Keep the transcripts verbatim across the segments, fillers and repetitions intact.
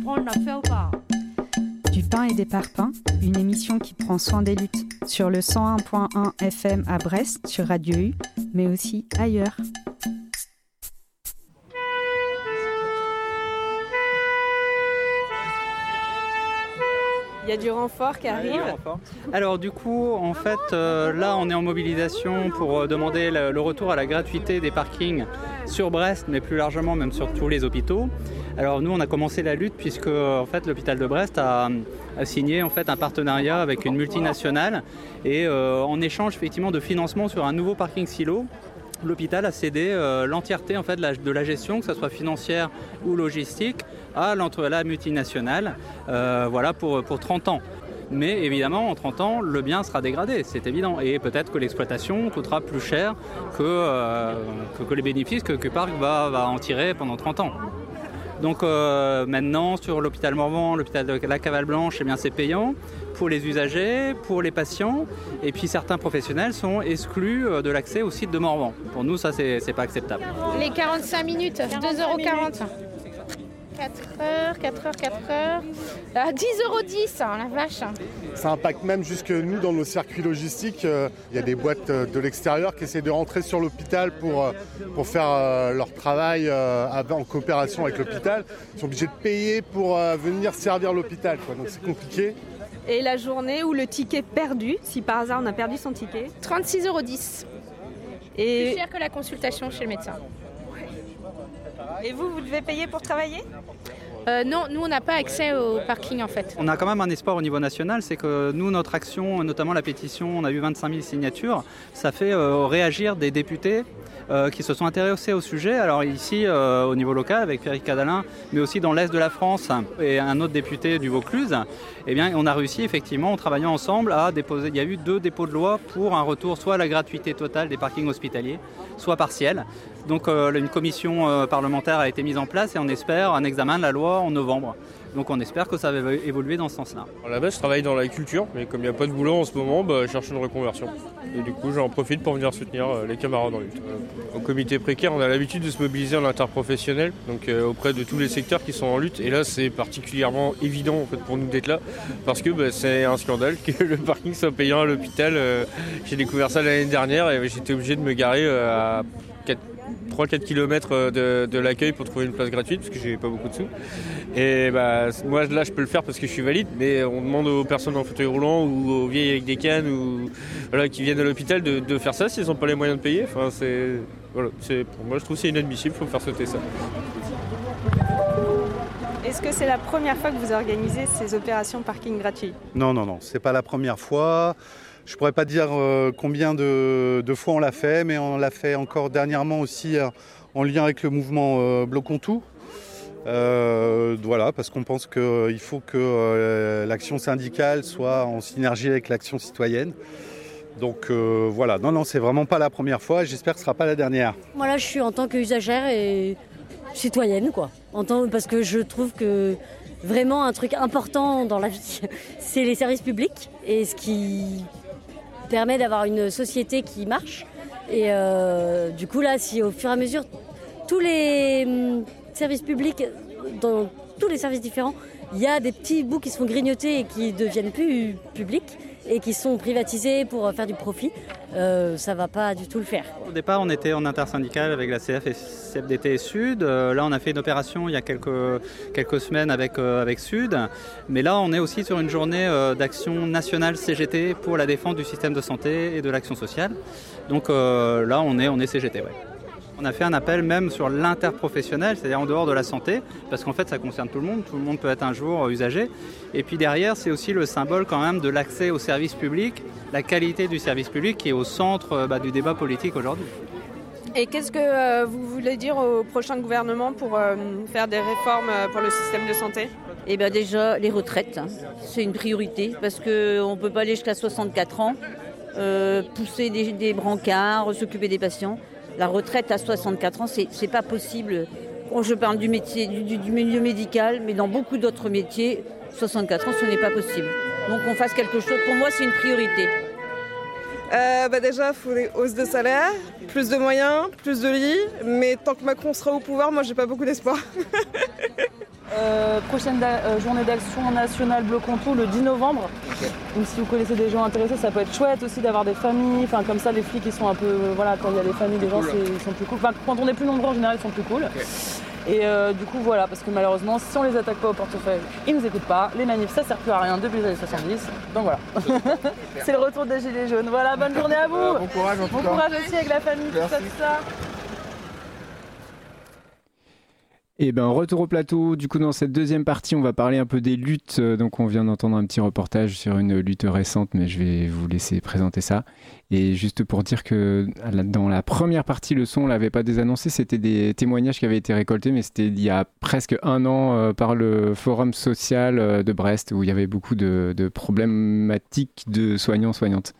On ne fait pas. Du pain et des parpaings, une émission qui prend soin des luttes sur le cent un point un F M à Brest, sur Radio U, mais aussi ailleurs. Il y a du renfort qui arrive. Renfort. Alors du coup, en fait, euh, là, on est en mobilisation pour euh, demander le, le retour à la gratuité des parkings sur Brest, mais plus largement même sur tous les hôpitaux. Alors nous, on a commencé la lutte puisque en fait, l'hôpital de Brest a, a signé en fait un partenariat avec une multinationale et euh, en échange effectivement de financement sur un nouveau parking silo. L'hôpital a cédé euh, l'entièreté en fait, de, la, de la gestion, que ce soit financière ou logistique, à la multinationale euh, voilà, pour, pour trente ans. Mais évidemment, en trente ans, le bien sera dégradé, c'est évident. Et peut-être que l'exploitation coûtera plus cher que, euh, que, que les bénéfices que Q-Park va, va en tirer pendant trente ans. Donc euh, maintenant, sur l'hôpital Morvan, l'hôpital de la Cavale-Blanche, eh bien, c'est payant pour les usagers, pour les patients. Et puis certains professionnels sont exclus de l'accès au site de Morvan. Pour nous, ça, c'est, c'est pas acceptable. Les quarante-cinq minutes, deux euros quarante. quatre heures, quatre heures, quatre heures. À dix euros dix, hein, la vache. Ça impacte même jusque nous dans nos circuits logistiques. Il y a des boîtes de l'extérieur qui essaient de rentrer sur l'hôpital pour, pour faire leur travail en coopération avec l'hôpital. Ils sont obligés de payer pour venir servir l'hôpital, quoi. Donc c'est compliqué. Et la journée où le ticket perdu, si par hasard on a perdu son ticket, trente-six euros dix. Et plus cher que la consultation chez le médecin. Et vous, vous devez payer pour travailler ? Euh, non, nous on n'a pas accès au parking en fait. On a quand même un espoir au niveau national, c'est que nous, notre action, notamment la pétition, on a eu vingt-cinq mille signatures, ça fait euh, réagir des députés euh, qui se sont intéressés au sujet. Alors ici, euh, au niveau local, avec Pierrick Cadalin, mais aussi dans l'Est de la France et un autre député du Vaucluse, eh bien, on a réussi effectivement, en travaillant ensemble, à déposer, il y a eu deux dépôts de loi pour un retour soit à la gratuité totale des parkings hospitaliers, soit partielle. Donc euh, une commission euh, parlementaire a été mise en place et on espère un examen de la loi en novembre. Donc on espère que ça va évoluer dans ce sens-là. À la base, je travaille dans la culture, mais comme il n'y a pas de boulot en ce moment, bah, je cherche une reconversion. Et du coup, j'en profite pour venir soutenir euh, les camarades en lutte. Euh, au comité précaire, on a l'habitude de se mobiliser en interprofessionnel, donc euh, auprès de tous les secteurs qui sont en lutte. Et là, c'est particulièrement évident en fait, pour nous d'être là, parce que bah, c'est un scandale que le parking soit payant à l'hôpital. Euh, j'ai découvert ça l'année dernière et j'étais obligé de me garer euh, à trois à quatre kilomètres de, de l'accueil pour trouver une place gratuite parce que j'ai pas beaucoup de sous. Et bah, moi là je peux le faire parce que je suis valide, mais on demande aux personnes en fauteuil roulant ou aux vieilles avec des cannes ou voilà, qui viennent à l'hôpital de, de faire ça s'ils n'ont pas les moyens de payer. Enfin, c'est, voilà, c'est, pour moi je trouve que c'est inadmissible, il faut faire sauter ça. Est-ce que c'est la première fois que vous organisez ces opérations parking gratuit ? Non, non, non, c'est pas la première fois. Je ne pourrais pas dire euh, combien de, de fois on l'a fait, mais on l'a fait encore dernièrement aussi euh, en lien avec le mouvement euh, Bloquons Tout. Euh, voilà, parce qu'on pense qu'il euh, faut que euh, l'action syndicale soit en synergie avec l'action citoyenne. Donc euh, voilà, non, non, c'est vraiment pas la première fois, j'espère que ce ne sera pas la dernière. Moi là, je suis en tant qu'usagère et citoyenne, quoi. En tant, parce que je trouve que vraiment un truc important dans la vie, c'est les services publics et ce qui permet d'avoir une société qui marche. Et euh, du coup, là, si au fur et à mesure, tous les hum, services publics, dans tous les services différents, il y a des petits bouts qui se font grignoter et qui ne deviennent plus publics et qui sont privatisés pour faire du profit, euh, ça ne va pas du tout le faire. Au départ, on était en intersyndical avec la C F et C F D T et Sud. Euh, là, on a fait une opération il y a quelques, quelques semaines avec, euh, avec Sud. Mais là, on est aussi sur une journée euh, d'action nationale C G T pour la défense du système de santé et de l'action sociale. Donc euh, là, on est, on est C G T, ouais. On a fait un appel même sur l'interprofessionnel, c'est-à-dire en dehors de la santé, parce qu'en fait ça concerne tout le monde, tout le monde peut être un jour usager. Et puis derrière, c'est aussi le symbole quand même de l'accès au service public, la qualité du service public qui est au centre bah, du débat politique aujourd'hui. Et qu'est-ce que euh, vous voulez dire au prochain gouvernement pour euh, faire des réformes pour le système de santé ? Eh bien déjà, les retraites, hein. C'est une priorité, parce qu'on ne peut pas aller jusqu'à soixante-quatre ans, euh, pousser des, des brancards, s'occuper des patients. La retraite à soixante-quatre ans, c'est, c'est pas possible. Bon, je parle du métier, du, du milieu médical, mais dans beaucoup d'autres métiers, soixante-quatre ans, ce n'est pas possible. Donc on fasse quelque chose. Pour moi, c'est une priorité. Euh, bah déjà, il faut des hausses de salaire, plus de moyens, plus de lits. Mais tant que Macron sera au pouvoir, moi, j'ai pas beaucoup d'espoir. Euh, prochaine da- euh, journée d'action nationale Bloc-Contour le dix novembre. Okay. Donc si vous connaissez des gens intéressés, ça peut être chouette aussi d'avoir des familles. Enfin comme ça les flics ils sont un peu euh, voilà quand il y a des familles des gens cool. c'est, ils sont plus cool. Enfin quand on est plus nombreux en général ils sont plus cool. Okay. Et euh, du coup voilà parce que malheureusement si on les attaque pas au portefeuille, ils nous écoutent pas. Les manifs ça sert plus à rien depuis les années soixante-dix. Donc voilà. C'est le retour des gilets jaunes. Voilà bonne journée à vous. Euh, bon courage en tout Bon cas. courage aussi avec la famille, tout ça, tout ça. Et ben retour au plateau, du coup dans cette deuxième partie on va parler un peu des luttes, donc on vient d'entendre un petit reportage sur une lutte récente mais je vais vous laisser présenter ça. Et juste pour dire que dans la première partie le son on l'avait pas désannoncé, c'était des témoignages qui avaient été récoltés mais c'était il y a presque un an euh, par le forum social euh, de Brest où il y avait beaucoup de, de problématiques de soignants soignantes.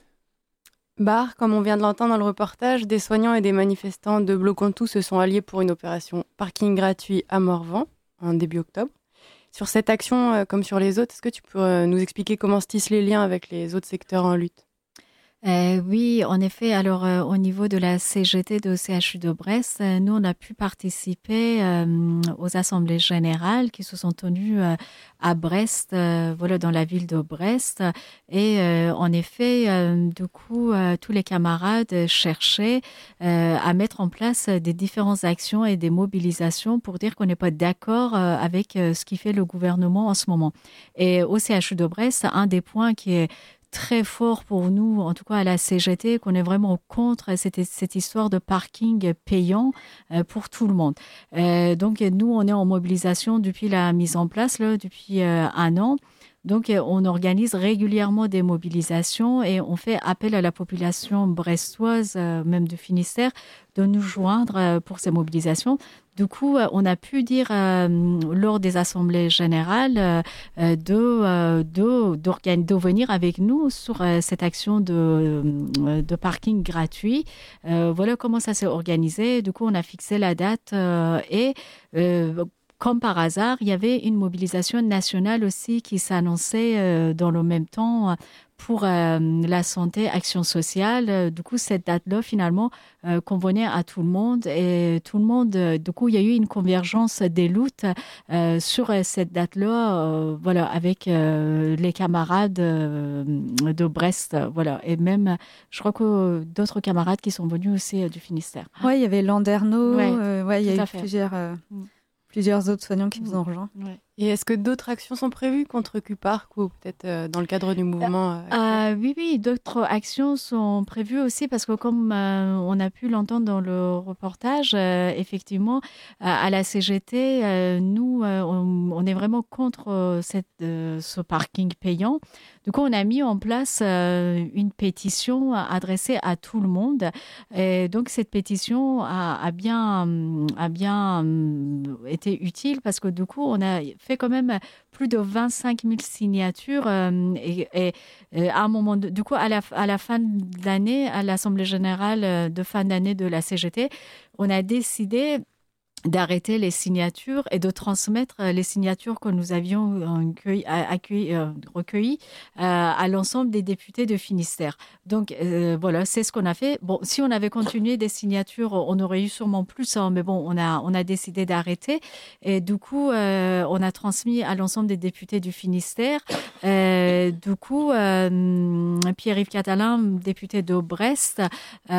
Bar, comme on vient de l'entendre dans le reportage, des soignants et des manifestants de Bloc-Contour se sont alliés pour une opération parking gratuit à Morvan en début octobre. Sur cette action, euh, comme sur les autres, est-ce que tu peux euh, nous expliquer comment se tissent les liens avec les autres secteurs en lutte ? Euh, oui, en effet. Alors, euh, au niveau de la C G T de C H U de Brest, euh, nous, on a pu participer euh, aux assemblées générales qui se sont tenues euh, à Brest, euh, voilà, dans la ville de Brest. Et euh, en effet, euh, du coup, euh, tous les camarades cherchaient euh, à mettre en place des différentes actions et des mobilisations pour dire qu'on n'est pas d'accord euh, avec euh, ce qui fait le gouvernement en ce moment. Et au C H U de Brest, un des points qui est très fort pour nous, en tout cas à la C G T, qu'on est vraiment contre cette, cette histoire de parking payant euh, pour tout le monde. Euh, donc nous, on est en mobilisation depuis la mise en place, là, depuis euh, un an. Donc, on organise régulièrement des mobilisations et on fait appel à la population brestoise, euh, même du Finistère, de nous joindre euh, pour ces mobilisations. Du coup, euh, on a pu dire euh, lors des assemblées générales euh, de, euh, de, de venir avec nous sur euh, cette action de, de parking gratuit. Euh, voilà comment ça s'est organisé. Du coup, on a fixé la date euh, et euh, comme par hasard, il y avait une mobilisation nationale aussi qui s'annonçait euh, dans le même temps pour euh, la santé, action sociale. Du coup, cette date-là, finalement, euh, convenait à tout le monde. Et tout le monde, euh, du coup, il y a eu une convergence des luttes euh, sur cette date-là, euh, voilà, avec euh, les camarades euh, de Brest, voilà. Et même, je crois que d'autres camarades qui sont venus aussi euh, du Finistère. Oui, il y avait Landerneau, ouais, euh, ouais, il y a eu fait. plusieurs... Euh... Mm. Plusieurs autres soignants qui vous ont rejoint. Ouais. Et est-ce que d'autres actions sont prévues contre Q-Park ou peut-être euh, dans le cadre du mouvement euh, euh, Oui, oui, d'autres actions sont prévues aussi parce que comme euh, on a pu l'entendre dans le reportage, euh, effectivement, euh, à la C G T, euh, nous, euh, on, on est vraiment contre euh, cette, euh, ce parking payant. Du coup, on a mis en place euh, une pétition adressée à tout le monde. Et donc, cette pétition a, a bien, a bien été utile parce que du coup, on a fait quand même plus de vingt-cinq mille signatures euh, et, et, et à un moment de, du coup à la, à la fin de l'année, à l'Assemblée générale de fin d'année de la C G T, on a décidé d'arrêter les signatures et de transmettre les signatures que nous avions accueilli, accueilli, euh, recueillies euh, à l'ensemble des députés de Finistère. Donc euh, voilà, c'est ce qu'on a fait. Bon, si on avait continué des signatures, on aurait eu sûrement plus, hein, mais bon, on a, on a décidé d'arrêter. Et du coup, euh, on a transmis à l'ensemble des députés du Finistère. Euh, du coup, euh, Pierre-Yves Catalin, député de Brest, euh,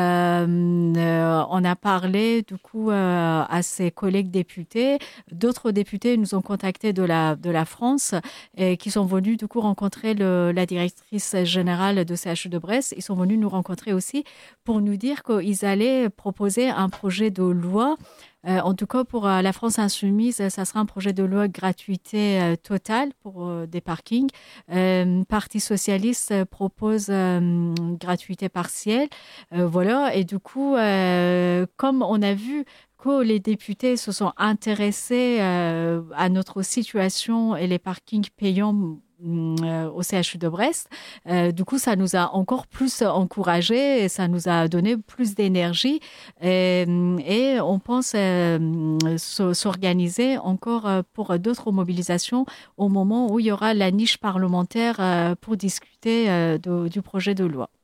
euh, on a parlé du coup euh, à ses collègues députés. D'autres députés nous ont contactés de la, de la France et qui sont venus du coup rencontrer le, la directrice générale de C H U de Brest. Ils sont venus nous rencontrer aussi pour nous dire qu'ils allaient proposer un projet de loi. Euh, en tout cas, pour euh, la France insoumise, ça sera un projet de loi gratuité euh, totale pour euh, des parkings. Euh, Parti socialiste euh, propose euh, gratuité partielle. Euh, voilà. Et du coup, euh, comme on a vu que les députés se sont intéressés euh, à notre situation et les parkings payants euh, au C H U de Brest, euh, du coup, ça nous a encore plus encouragés et ça nous a donné plus d'énergie et, et on pense euh, s'organiser encore pour d'autres mobilisations au moment où il y aura la niche parlementaire euh, pour discuter euh, de, du projet de loi.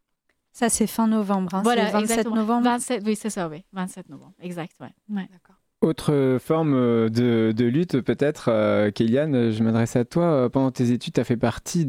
Ça, c'est fin novembre. Hein. Voilà, c'est vingt-sept exactement. novembre. vingt-sept, oui, c'est ça, oui. vingt-sept novembre, exact, ouais. ouais. D'accord. Autre forme de, de lutte peut-être, euh, Kéliane, je m'adresse à toi. Pendant tes études, tu as fait partie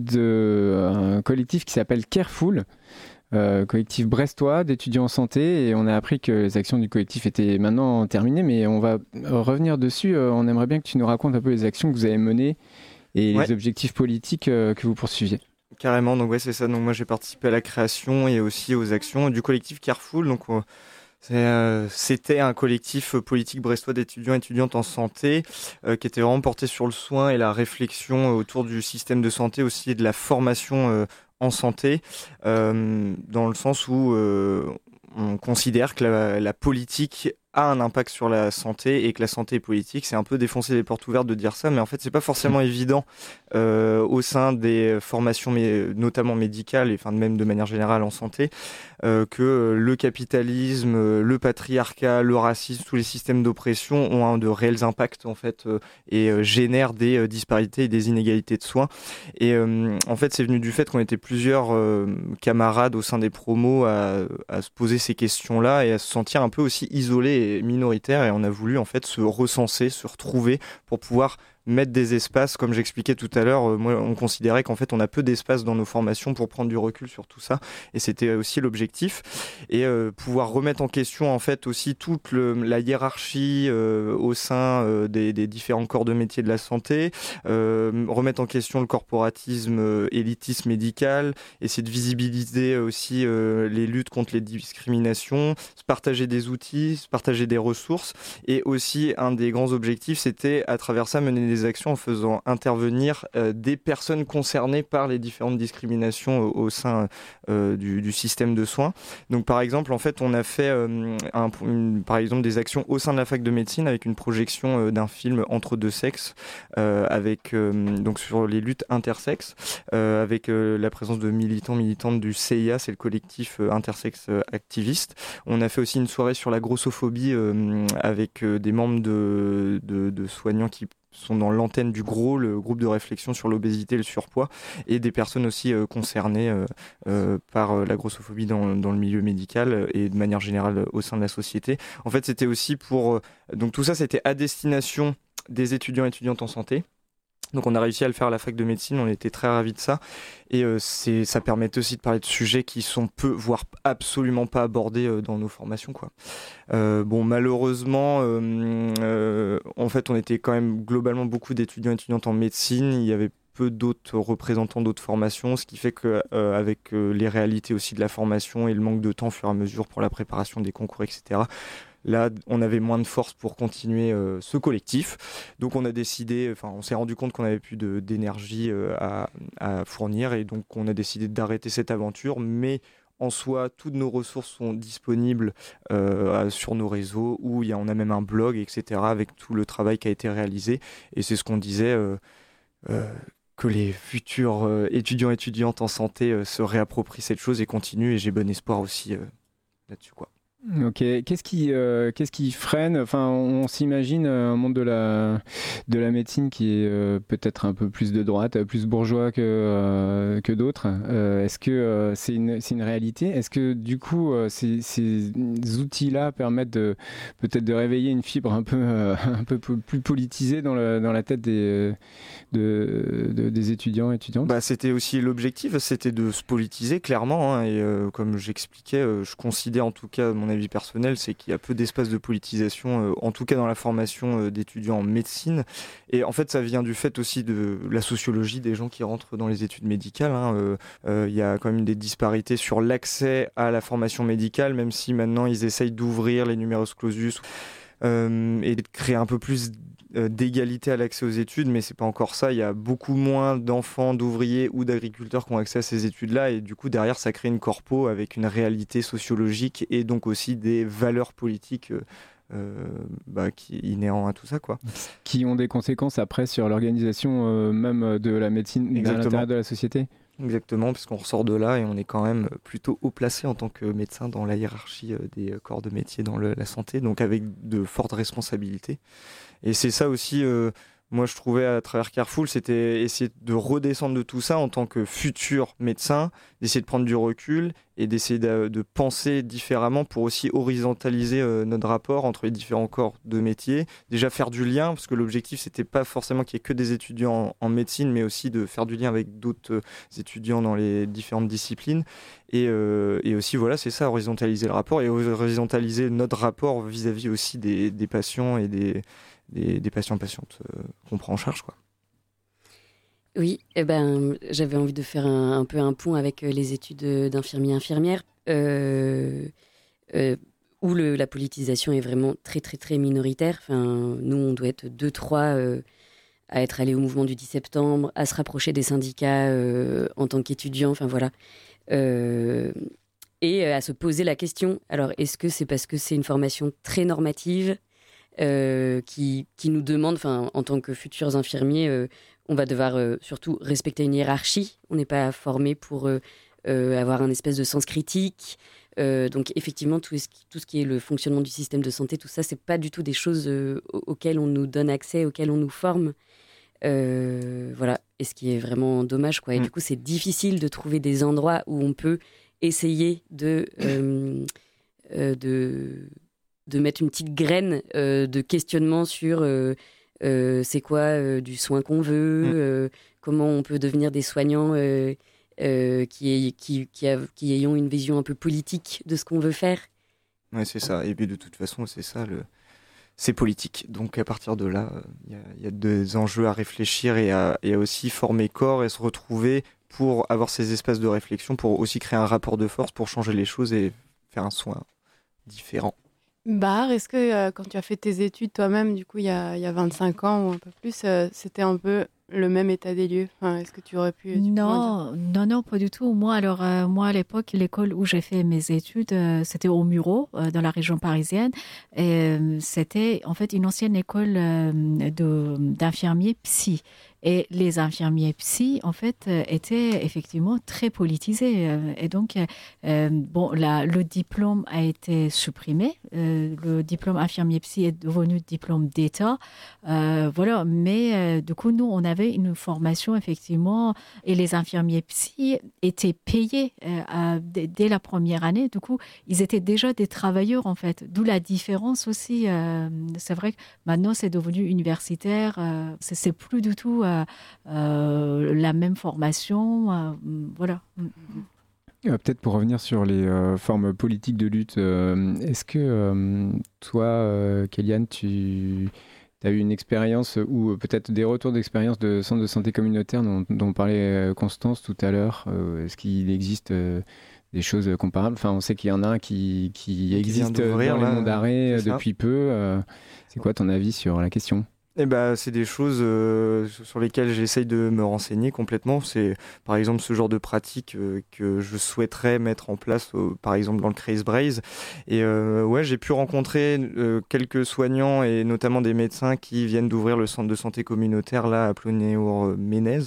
d'un collectif qui s'appelle Careful, euh, collectif brestois d'étudiants en santé, et on a appris que les actions du collectif étaient maintenant terminées, mais on va revenir dessus. On aimerait bien que tu nous racontes un peu les actions que vous avez menées et ouais. les objectifs politiques euh, que vous poursuiviez. Carrément, donc ouais, c'est ça. Donc moi j'ai participé à la création et aussi aux actions du collectif Careful. Donc on... C'est, euh, c'était un collectif politique brestois d'étudiants et étudiantes en santé euh, qui était vraiment porté sur le soin et la réflexion autour du système de santé aussi et de la formation euh, en santé euh, dans le sens où euh, on considère que la, la politique a un impact sur la santé et que la santé est politique. C'est un peu défoncer les portes ouvertes de dire ça, mais en fait c'est pas forcément évident euh, au sein des formations mais, notamment médicales et enfin même de manière générale en santé euh, que le capitalisme, le patriarcat, le racisme, tous les systèmes d'oppression ont un de réels impacts en fait euh, et euh, génèrent des euh, disparités et des inégalités de soins. Et euh, en fait c'est venu du fait qu'on était plusieurs euh, camarades au sein des promos à, à se poser ces questions-là et à se sentir un peu aussi isolés et minoritaires, et on a voulu en fait se recenser, se retrouver pour pouvoir mettre des espaces, comme j'expliquais tout à l'heure. Euh, moi, on considérait qu'en fait on a peu d'espace dans nos formations pour prendre du recul sur tout ça, et c'était aussi l'objectif, et euh, pouvoir remettre en question en fait aussi toute le, la hiérarchie euh, au sein euh, des, des différents corps de métier de la santé, euh, remettre en question le corporatisme euh, élitisme médical, essayer de visibiliser aussi euh, les luttes contre les discriminations, se partager des outils, se partager des ressources, et aussi un des grands objectifs c'était à travers ça mener des actions en faisant intervenir euh, des personnes concernées par les différentes discriminations au, au sein euh, du, du système de soins. Donc par exemple, en fait, on a fait euh, un, une, par exemple des actions au sein de la fac de médecine avec une projection euh, d'un film Entre deux sexes, euh, avec euh, donc sur les luttes intersexes, euh, avec euh, la présence de militants militantes du C I A, c'est le collectif euh, intersexe euh, activiste. On a fait aussi une soirée sur la grossophobie euh, avec euh, des membres de, de, de soignants qui sont dans l'antenne du GROS, le groupe de réflexion sur l'obésité et le surpoids, et des personnes aussi euh, concernées euh, euh, par euh, la grossophobie dans, dans le milieu médical et de manière générale au sein de la société. En fait, c'était aussi pour... Euh, donc tout ça, c'était à destination des étudiants et étudiantes en santé. Donc on a réussi à le faire à la fac de médecine, on était très ravis de ça, et euh, c'est, ça permet aussi de parler de sujets qui sont peu, voire absolument pas abordés euh, dans nos formations, quoi. Euh, bon, malheureusement, euh, euh, en fait on était quand même globalement beaucoup d'étudiants et étudiantes en médecine, il y avait peu d'autres représentants d'autres formations, ce qui fait que euh, avec euh, les réalités aussi de la formation et le manque de temps au fur et à mesure pour la préparation des concours, et cetera, là, on avait moins de force pour continuer euh, ce collectif. Donc, on a décidé, enfin, on s'est rendu compte qu'on n'avait plus de, d'énergie euh, à, à fournir, et donc on a décidé d'arrêter cette aventure. Mais en soi, toutes nos ressources sont disponibles euh, sur nos réseaux, où il y a, on a même un blog, et cetera, avec tout le travail qui a été réalisé. Et c'est ce qu'on disait. Euh, euh, que les futurs euh, étudiants et étudiantes en santé euh, se réapproprient cette chose et continuent, et j'ai bon espoir aussi euh, là-dessus, quoi. Ok, qu'est-ce qui, euh, qu'est-ce qui freine? Enfin, on, on s'imagine un monde de la, de la médecine qui est euh, peut-être un peu plus de droite, plus bourgeois que, euh, que d'autres. Euh, est-ce que euh, c'est une, c'est une réalité? Est-ce que du coup, euh, ces, ces outils-là permettent de, peut-être de réveiller une fibre un peu, euh, un peu plus politisée dans, le, dans la tête des, de, de, des étudiants et étudiantes? Bah, c'était aussi l'objectif, c'était de se politiser clairement, hein, et euh, comme j'expliquais, euh, je considère en tout cas mon avis personnel, c'est qu'il y a peu d'espace de politisation, euh, en tout cas dans la formation euh, d'étudiants en médecine. Et en fait, ça vient du fait aussi de la sociologie des gens qui rentrent dans les études médicales. Hein. Euh, euh, il y a quand même des disparités sur l'accès à la formation médicale, même si maintenant ils essayent d'ouvrir les numerus clausus euh, et de créer un peu plus d'égalité à l'accès aux études, mais c'est pas encore ça. Il y a beaucoup moins d'enfants, d'ouvriers ou d'agriculteurs qui ont accès à ces études-là, et du coup derrière ça crée une corpo avec une réalité sociologique et donc aussi des valeurs politiques euh, bah, qui inhérents à tout ça, quoi. Qui ont des conséquences après sur l'organisation euh, même de la médecine à l'intérieur de la société. Exactement, puisqu'on ressort de là et on est quand même plutôt haut placé en tant que médecin dans la hiérarchie des corps de métier dans le, la santé, donc avec de fortes responsabilités. Et c'est ça aussi, euh, moi je trouvais à travers Carrefour, c'était essayer de redescendre de tout ça en tant que futur médecin, d'essayer de prendre du recul et d'essayer de, de penser différemment pour aussi horizontaliser euh, notre rapport entre les différents corps de métier. Déjà faire du lien, parce que l'objectif c'était pas forcément qu'il y ait que des étudiants en, en médecine, mais aussi de faire du lien avec d'autres euh, étudiants dans les différentes disciplines. Et, euh, et aussi, voilà, c'est ça, horizontaliser le rapport et horizontaliser notre rapport vis-à-vis aussi des, des patients et des Des, des patients patientes euh, qu'on prend en charge, quoi. Oui, eh ben, j'avais envie de faire un, un peu un pont avec les études d'infirmiers infirmières euh, euh, où le, la politisation est vraiment très très très minoritaire. Enfin, nous, on doit être deux trois euh, à être allés au mouvement du dix septembre, à se rapprocher des syndicats euh, en tant qu'étudiants. Enfin voilà. Euh, et à se poser la question. Alors, est-ce que c'est parce que c'est une formation très normative Euh, qui, qui nous demande, enfin, en tant que futurs infirmiers, euh, on va devoir euh, surtout respecter une hiérarchie. On n'est pas formé pour euh, euh, avoir un espèce de sens critique. Euh, donc, effectivement, tout ce, qui, tout ce qui est le fonctionnement du système de santé, tout ça, c'est pas du tout des choses euh, auxquelles on nous donne accès, auxquelles on nous forme. Euh, voilà. Et ce qui est vraiment dommage, quoi. Et mmh. du coup, c'est difficile de trouver des endroits où on peut essayer de... Euh, euh, de de mettre une petite graine euh, de questionnement sur euh, euh, c'est quoi euh, du soin qu'on veut, mmh. euh, comment on peut devenir des soignants euh, euh, qui, est, qui, qui, a, qui ayons une vision un peu politique de ce qu'on veut faire. Ouais, c'est ça. Et puis de toute façon, c'est ça, le... c'est politique. Donc à partir de là, il y, y a des enjeux à réfléchir et à, et à aussi former corps et se retrouver pour avoir ces espaces de réflexion, pour aussi créer un rapport de force, pour changer les choses et faire un soin différent. Bar, est-ce que euh, quand tu as fait tes études toi-même, du coup, il y a, il y a vingt-cinq ans ou un peu plus, euh, c'était un peu le même état des lieux? Enfin, est-ce que tu aurais pu... Tu non, non, non, pas du tout. Moi, alors, euh, moi, à l'époque, l'école où j'ai fait mes études, euh, c'était au Mureau, euh, dans la région parisienne. Et euh, c'était, en fait, une ancienne école euh, de, d'infirmiers psy. Et les infirmiers psy, en fait, euh, étaient effectivement très politisés. Euh, et donc, euh, bon, la, le diplôme a été supprimé. Euh, le diplôme infirmier psy est devenu diplôme d'État. Euh, voilà. Mais euh, du coup, nous, on avait une formation, effectivement, et les infirmiers psy étaient payés euh, à, dès, dès la première année. Du coup, ils étaient déjà des travailleurs, en fait. D'où la différence aussi. Euh, c'est vrai que maintenant, c'est devenu universitaire. Euh, c'est, c'est plus du tout... Euh, Euh, la même formation, euh, voilà. Euh, peut-être pour revenir sur les euh, formes politiques de lutte, euh, est-ce que euh, toi, euh, Kéliane, tu as eu une expérience ou peut-être des retours d'expérience de centres de santé communautaire dont, dont parlait Constance tout à l'heure? euh, Est-ce qu'il existe euh, des choses comparables? Enfin, on sait qu'il y en a un qui, qui, qui existe dans les monts d'arrêt depuis peu. Euh, c'est quoi ton avis sur la question? Eh ben, c'est des choses euh, sur lesquelles j'essaye de me renseigner complètement. C'est par exemple ce genre de pratique euh, que je souhaiterais mettre en place, euh, par exemple dans le Crazy Braze. Et euh, ouais, j'ai pu rencontrer euh, quelques soignants et notamment des médecins qui viennent d'ouvrir le centre de santé communautaire là à Plonéour-Ménez.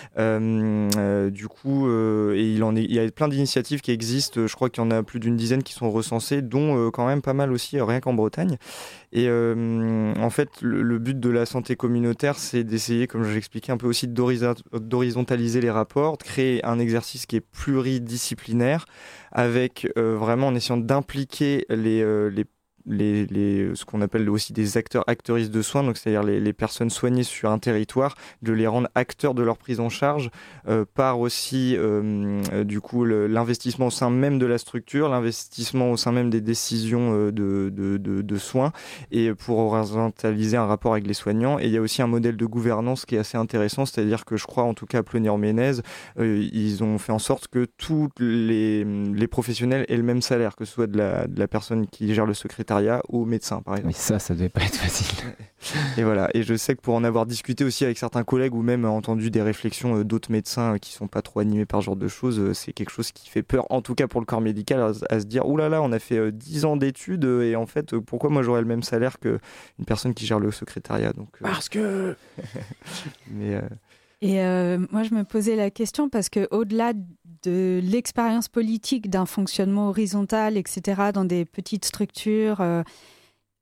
Euh, euh, du coup, euh, et il en est, il y a plein d'initiatives qui existent. Je crois qu'il y en a plus d'une dizaine qui sont recensées, dont euh, quand même pas mal aussi, euh, rien qu'en Bretagne. Et euh, en fait, le, le but de la santé communautaire, c'est d'essayer, comme je l'expliquais, un peu aussi d'horizontaliser les rapports, de créer un exercice qui est pluridisciplinaire, avec euh, vraiment en essayant d'impliquer les, euh, les Les, les, ce qu'on appelle aussi des acteurs, acteuristes de soins, donc c'est-à-dire les, les personnes soignées sur un territoire, de les rendre acteurs de leur prise en charge euh, par aussi euh, euh, du coup le, l'investissement au sein même de la structure, l'investissement au sein même des décisions euh, de, de, de, de soins, et pour horizontaliser un rapport avec les soignants. Et il y a aussi un modèle de gouvernance qui est assez intéressant, c'est-à-dire que je crois en tout cas à Plonéour-Ménez, euh, ils ont fait en sorte que tous les, les professionnels aient le même salaire, que ce soit de la, de la personne qui gère le secrétariat aux médecins, par exemple. Mais ça, ça devait pas être facile. Et voilà. Et je sais que pour en avoir discuté aussi avec certains collègues ou même entendu des réflexions d'autres médecins qui sont pas trop animés par ce genre de choses, c'est quelque chose qui fait peur, en tout cas pour le corps médical, à, à se dire, oulala, là là, on a fait dix ans d'études et en fait, pourquoi moi j'aurais le même salaire qu'une personne qui gère le secrétariat? Donc, euh... Parce que... Mais... Euh... Et euh, moi, je me posais la question parce qu'au-delà de l'expérience politique d'un fonctionnement horizontal, et cetera, dans des petites structures, euh,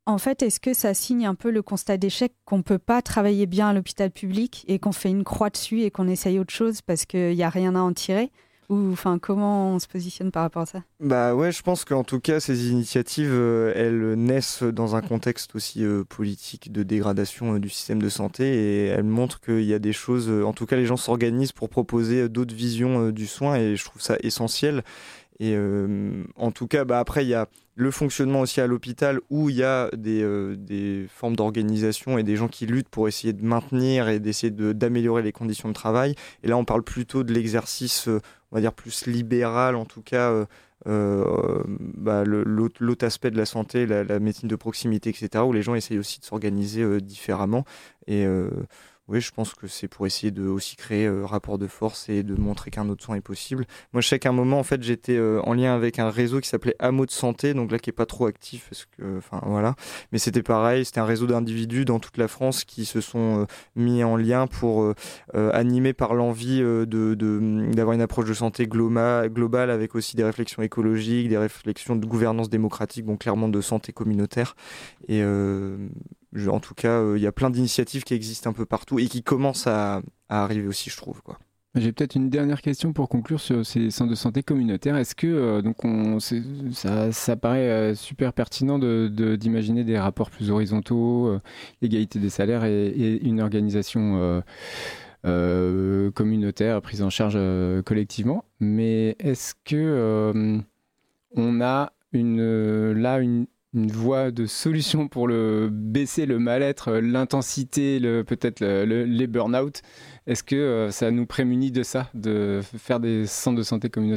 En fait, est-ce que ça signe un peu le constat d'échec qu'on ne peut pas travailler bien à l'hôpital public et qu'on fait une croix dessus et qu'on essaye autre chose parce qu'il n'y a rien à en tirer ? Ou enfin, comment on se positionne par rapport à ça ? Bah ouais, je pense qu'en tout cas, ces initiatives, euh, elles naissent dans un contexte aussi euh, politique de dégradation euh, du système de santé et elles montrent qu'il y a des choses, euh, en tout cas les gens s'organisent pour proposer euh, d'autres visions euh, du soin et je trouve ça essentiel. Et euh, en tout cas, bah après, il y a le fonctionnement aussi à l'hôpital où il y a des, euh, des formes d'organisation et des gens qui luttent pour essayer de maintenir et d'essayer de, d'améliorer les conditions de travail. Et là, on parle plutôt de l'exercice, euh, on va dire, plus libéral, en tout cas, euh, euh, bah, le, l'autre, l'autre aspect de la santé, la, la médecine de proximité, et cetera, où les gens essayent aussi de s'organiser euh, différemment. Et euh, oui, je pense que c'est pour essayer de aussi créer euh, rapport de force et de montrer qu'un autre soin est possible. Moi, je sais qu'à un moment, en fait, j'étais euh, en lien avec un réseau qui s'appelait Hameau de Santé, donc là, qui est pas trop actif, parce que, enfin, voilà. Mais c'était pareil, c'était un réseau d'individus dans toute la France qui se sont euh, mis en lien pour euh, euh, animer par l'envie euh, de, de d'avoir une approche de santé gloma, globale, avec aussi des réflexions écologiques, des réflexions de gouvernance démocratique, bon, clairement de santé communautaire. Et euh, Je, en tout cas, il euh, y a plein d'initiatives qui existent un peu partout et qui commencent à, à arriver aussi, je trouve, quoi. J'ai peut-être une dernière question pour conclure sur ces centres de santé communautaires. Est-ce que euh, donc on, c'est, ça, ça paraît euh, super pertinent de, de, d'imaginer des rapports plus horizontaux, euh, l'égalité des salaires et, et une organisation euh, euh, communautaire prise en charge euh, collectivement. Mais est-ce que euh, on a une, là une une voie de solution pour le baisser le mal-être, l'intensité, le, peut-être le, le, les burn-out. Est-ce que euh, ça nous prémunit de ça, de faire des centres de santé communautaires ?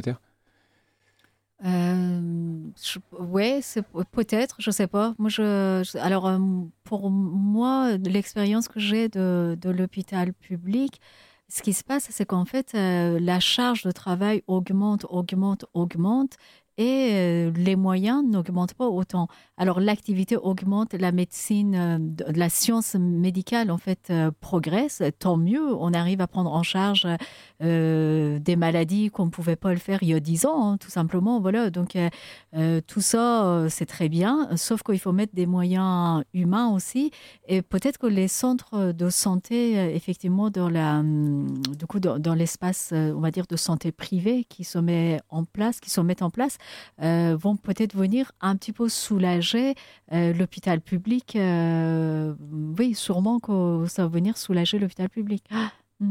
euh, je, Ouais, c'est, peut-être, je ne sais pas. Moi, je, je, alors, euh, pour moi, l'expérience que j'ai de, de l'hôpital public, ce qui se passe, c'est qu'en fait, euh, la charge de travail augmente, augmente, augmente. Et euh, les moyens n'augmentent pas autant. Alors l'activité augmente, la médecine, euh, la science médicale en fait euh, progresse, tant mieux. On arrive à prendre en charge euh, des maladies qu'on ne pouvait pas le faire il y a dix ans, hein, tout simplement. Voilà. Donc euh, euh, tout ça, euh, c'est très bien, sauf qu'il faut mettre des moyens humains aussi. Et peut-être que les centres de santé, euh, effectivement, dans, la, du coup, dans, dans l'espace, euh, on va dire, de santé privée qui se met en place, qui se mettent en place, Euh, vont peut-être venir un petit peu soulager euh, l'hôpital public. Euh, oui, sûrement que ça va venir soulager l'hôpital public. Ah, mm.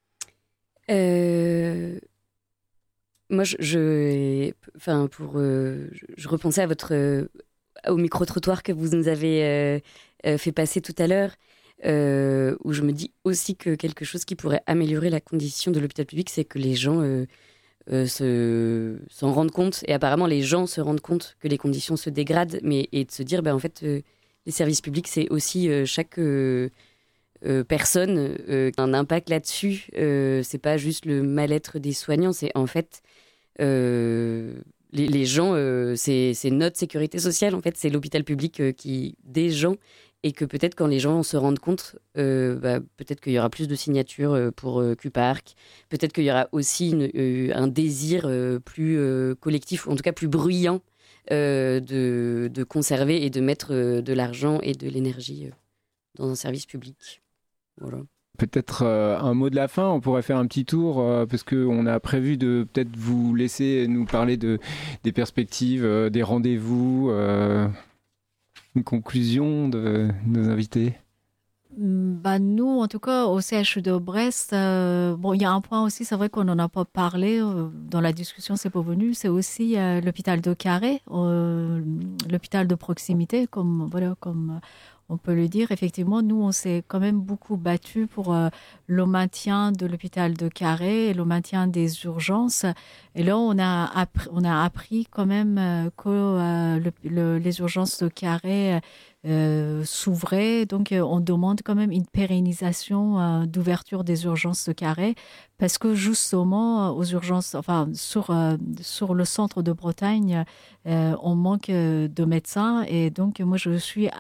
euh, moi, je, je, enfin, pour, euh, je, je repensais à votre, euh, au micro-trottoir que vous nous avez euh, euh, fait passer tout à l'heure, euh, où je me dis aussi que quelque chose qui pourrait améliorer la condition de l'hôpital public, c'est que les gens euh, Euh, se, s'en rendent compte, et apparemment les gens se rendent compte que les conditions se dégradent, mais, et de se dire, ben, en fait, euh, les services publics, c'est aussi euh, chaque euh, euh, personne euh, qui a un impact là-dessus. Euh, c'est pas juste le mal-être des soignants, c'est en fait euh, les, les gens, euh, c'est, c'est notre sécurité sociale, en fait, c'est l'hôpital public euh, qui des gens. Et que peut-être quand les gens se rendent compte, euh, bah, peut-être qu'il y aura plus de signatures euh, pour euh, Q-Park, peut-être qu'il y aura aussi une, euh, un désir euh, plus euh, collectif, ou en tout cas plus bruyant, euh, de, de conserver et de mettre euh, de l'argent et de l'énergie euh, dans un service public. Voilà. Peut-être euh, un mot de la fin, on pourrait faire un petit tour, euh, parce qu'on a prévu de peut-être vous laisser nous parler de, des perspectives, euh, des rendez-vous... Euh... Une conclusion de nos invités? Bah nous, en tout cas, au C H U de Brest, euh, bon, il y a un point aussi, c'est vrai qu'on n'en a pas parlé, euh, dans la discussion, c'est pas venu, c'est aussi euh, l'hôpital de Carhaix, euh, l'hôpital de proximité, comme, voilà, comme on peut le dire. Effectivement, nous, on s'est quand même beaucoup battu pour euh, le maintien de l'hôpital de Carhaix et le maintien des urgences. Et là, on a appris, on a appris quand même euh, que euh, le, le, les urgences de Carhaix euh, s'ouvraient. Donc, euh, on demande quand même une pérennisation euh, d'ouverture des urgences de Carhaix, parce que justement, aux urgences, enfin, sur, euh, sur le centre de Bretagne, euh, on manque de médecins. Et donc, moi, je suis... À,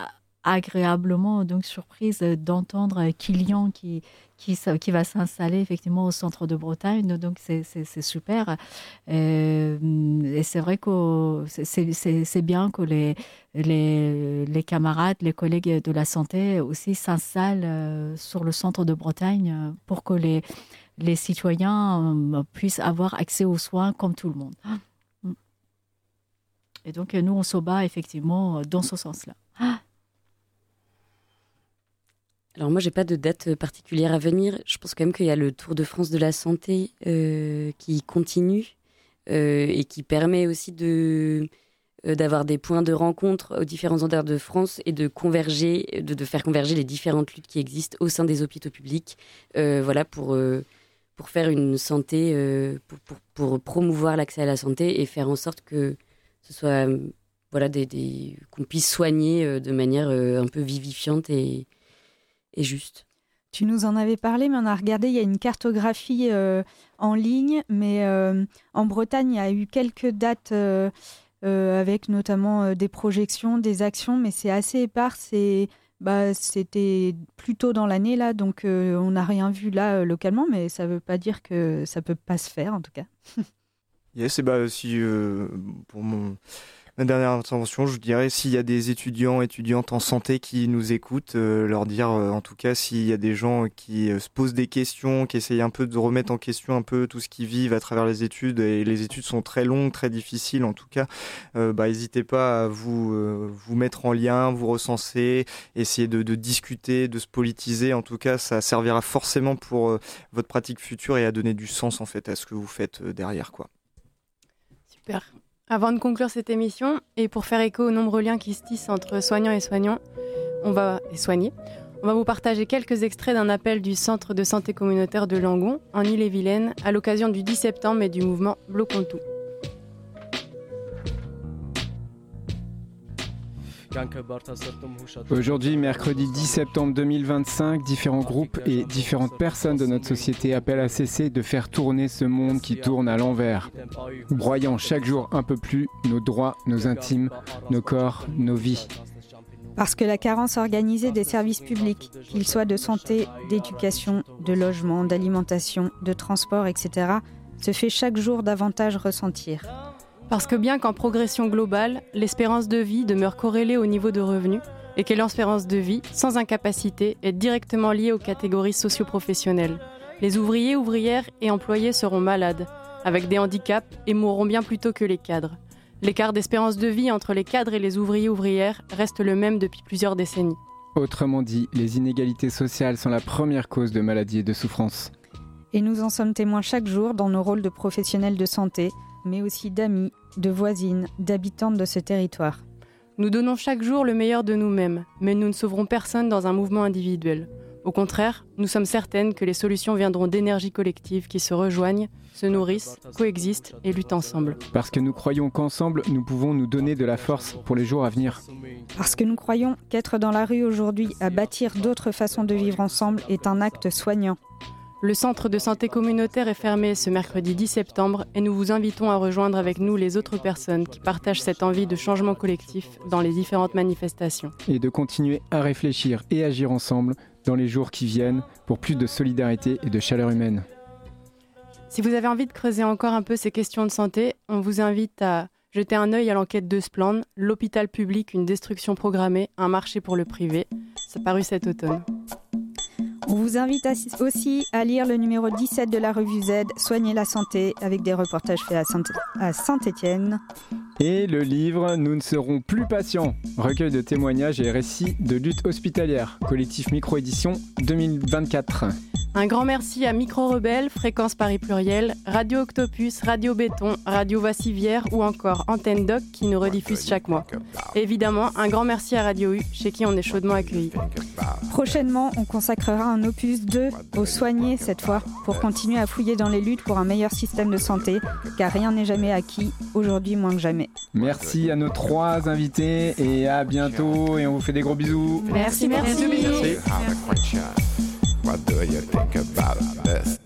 agréablement donc surprise d'entendre Kilian qui Qui, qui va s'installer effectivement au centre de Bretagne, donc c'est, c'est, c'est super. Et, et c'est vrai que c'est, c'est, c'est bien que les, les, les camarades, les collègues de la santé aussi s'installent sur le centre de Bretagne pour que les, les citoyens puissent avoir accès aux soins comme tout le monde. Et donc nous, on se bat effectivement dans ce sens-là. Alors moi, j'ai pas de date particulière à venir. Je pense quand même qu'il y a le Tour de France de la santé euh, qui continue euh, et qui permet aussi de, euh, d'avoir des points de rencontre aux différents endroits de France et de converger, de, de faire converger les différentes luttes qui existent au sein des hôpitaux publics, euh, voilà, pour, euh, pour faire une santé, euh, pour, pour, pour promouvoir l'accès à la santé et faire en sorte que ce soit, euh, voilà, des, des, qu'on puisse soigner euh, de manière euh, un peu vivifiante et Et juste. Tu nous en avais parlé, mais on a regardé, il y a une cartographie euh, en ligne, mais euh, en Bretagne, il y a eu quelques dates euh, euh, avec notamment euh, des projections, des actions, mais c'est assez épars. C'est, bah, c'était plus tôt dans l'année, là, donc euh, on n'a rien vu là euh, localement, mais ça ne veut pas dire que ça ne peut pas se faire, en tout cas. Yes, et bah, si, euh, pour mon... Ma dernière intervention, je dirais, s'il y a des étudiants, étudiantes en santé qui nous écoutent, euh, leur dire, euh, en tout cas, s'il y a des gens qui euh, se posent des questions, qui essayent un peu de remettre en question un peu tout ce qu'ils vivent à travers les études, et les études sont très longues, très difficiles, en tout cas, euh, bah, n'hésitez pas à vous, euh, vous mettre en lien, vous recenser, essayer de, de discuter, de se politiser. En tout cas, ça servira forcément pour euh, votre pratique future et à donner du sens, en fait, à ce que vous faites euh, derrière, quoi. Super. Avant de conclure cette émission, et pour faire écho aux nombreux liens qui se tissent entre soignants et soignants, on va, et soignés, on va vous partager quelques extraits d'un appel du Centre de santé communautaire de Langon, en Ille-et-Vilaine, à l'occasion du dix septembre et du mouvement Bloquons tout. Aujourd'hui, mercredi dix septembre deux mille vingt-cinq, différents groupes et différentes personnes de notre société appellent à cesser de faire tourner ce monde qui tourne à l'envers, broyant chaque jour un peu plus nos droits, nos intimes, nos corps, nos vies. Parce que la carence organisée des services publics, qu'ils soient de santé, d'éducation, de logement, d'alimentation, de transport, et cetera, se fait chaque jour davantage ressentir. Parce que bien qu'en progression globale, l'espérance de vie demeure corrélée au niveau de revenus et que l'espérance de vie, sans incapacité, est directement liée aux catégories socio-professionnelles. Les ouvriers, ouvrières et employés seront malades, avec des handicaps et mourront bien plus tôt que les cadres. L'écart d'espérance de vie entre les cadres et les ouvriers ouvrières reste le même depuis plusieurs décennies. Autrement dit, les inégalités sociales sont la première cause de maladies et de souffrances. Et nous en sommes témoins chaque jour dans nos rôles de professionnels de santé, mais aussi d'amis, de voisines, d'habitantes de ce territoire. Nous donnons chaque jour le meilleur de nous-mêmes, mais nous ne sauverons personne dans un mouvement individuel. Au contraire, nous sommes certaines que les solutions viendront d'énergies collectives qui se rejoignent, se nourrissent, coexistent et luttent ensemble. Parce que nous croyons qu'ensemble, nous pouvons nous donner de la force pour les jours à venir. Parce que nous croyons qu'être dans la rue aujourd'hui à bâtir d'autres façons de vivre ensemble est un acte soignant. Le centre de santé communautaire est fermé ce mercredi dix septembre et nous vous invitons à rejoindre avec nous les autres personnes qui partagent cette envie de changement collectif dans les différentes manifestations. Et de continuer à réfléchir et agir ensemble dans les jours qui viennent pour plus de solidarité et de chaleur humaine. Si vous avez envie de creuser encore un peu ces questions de santé, on vous invite à jeter un œil à l'enquête de Splend, l'hôpital public, une destruction programmée, un marché pour le privé. C'est paru cet automne. On vous invite aussi à lire le numéro dix-sept de la revue Z, Soigner la santé, avec des reportages faits à Saint-Étienne. Et le livre Nous ne serons plus patients, recueil de témoignages et récits de lutte hospitalière, collectif Micro-édition deux mille vingt-quatre. Un grand merci à Micro Rebelle, Fréquence Paris Pluriel, Radio Octopus, Radio Béton, Radio Vassivière ou encore Antenne Doc qui nous rediffuse chaque mois. Et évidemment, un grand merci à Radio U, chez qui on est chaudement accueillis. Prochainement, on consacrera un opus deux aux soignés cette fois, pour continuer à fouiller dans les luttes pour un meilleur système de santé, car rien n'est jamais acquis, aujourd'hui moins que jamais. Merci à nos trois invités et à bientôt et on vous fait des gros bisous. Merci, merci. Merci. What do you think about this?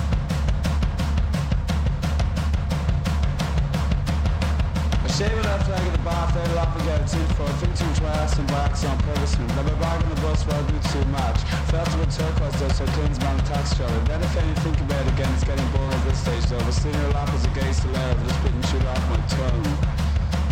Saving up flag at the bar, third laugh again, two for think too twice and wax on purpose. Never bag on the bus where I do too much. Felt to a turquoise though, so cleans my tax show. Then if any think about it again, it's getting boring at this stage though. But seeing her laugh as a gay celeb, just spitting shit off my tongue.